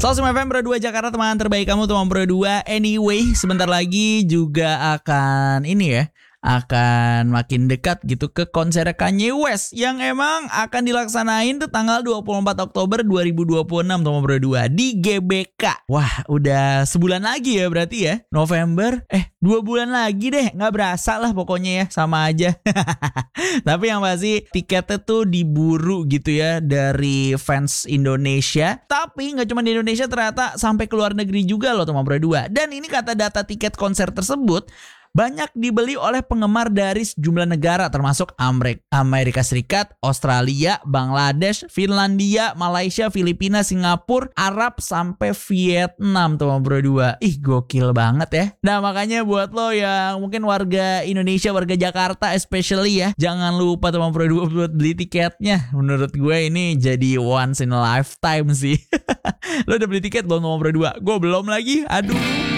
105 FM Pro 2 Jakarta, teman terbaik kamu, teman Pro 2. Anyway, sebentar lagi juga akan akan makin dekat gitu ke konser Kanye West yang emang akan dilaksanain tuh tanggal 24 Oktober 2026 teman Pro 2 di GBK. Wah, udah sebulan lagi ya berarti ya. November, 2 bulan lagi deh. Nggak berasa lah pokoknya ya, sama aja. Tapi yang pasti tiketnya tuh diburu gitu ya dari fans Indonesia. Tapi nggak cuma di Indonesia, ternyata sampai ke luar negeri juga loh teman Pro 2. Dan ini kata data tiket konser tersebut banyak dibeli oleh penggemar dari sejumlah negara termasuk Amerika Serikat, Australia, Bangladesh, Finlandia, Malaysia, Filipina, Singapura, Arab, sampai Vietnam teman Pro 2. Ih, gokil banget ya. Nah, makanya buat lo yang mungkin warga Indonesia, warga Jakarta especially ya, jangan lupa teman Pro 2 buat beli tiketnya. Menurut gue ini jadi once in a lifetime sih. Lo udah beli tiket belum teman Pro 2? Gue belum lagi. Aduh.